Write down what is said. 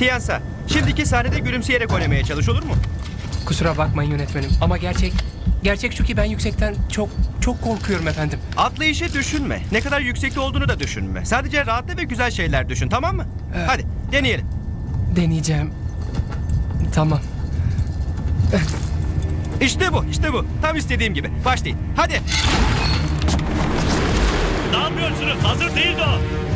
Tiyansa, şimdiki sahnede gülümseyerek oynamaya çalış, olur mu? Kusura bakmayın yönetmenim ama gerçek şu ki ben yüksekten çok korkuyorum efendim. Atlayışı düşünme. Ne kadar yüksekte olduğunu da düşünme. Sadece rahatla ve güzel şeyler düşün, tamam mı? Hadi deneyelim. Deneyeceğim. Tamam. İşte bu. Tam istediğim gibi. Başlayın. Hadi. Ne yapıyorsunuz? Hazır değildi o.